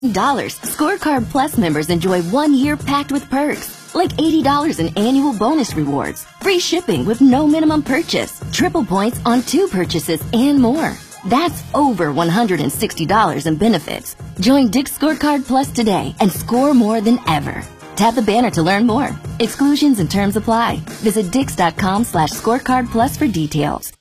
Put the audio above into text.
Scorecard Plus members enjoy 1 year packed with perks, like $80 in annual bonus rewards, free shipping with no minimum purchase, triple points on 2 purchases, and more. That's over $160 in benefits. Join Dick's Scorecard Plus today and score more than ever. Tap the banner to learn more. Exclusions and terms apply. Visit Dix.com/scorecard plus for details.